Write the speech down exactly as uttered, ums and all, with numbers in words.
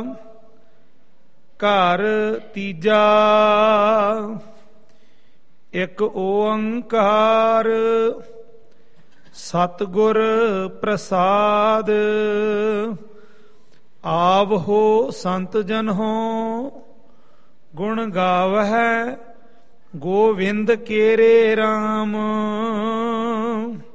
ਘਰ ਤੀਜਾ ਇੱਕ ਓੰਕਾਰ ਸਤਿਗੁਰ ਪ੍ਰਸਾਦ। ਆਵਹੋ ਸੰਤ ਜਨ ਹੋ ਗੁਣ ਗਾਵਹਿ ਗੋਵਿੰਦ ਕੇਰੇ ਰਾਮ।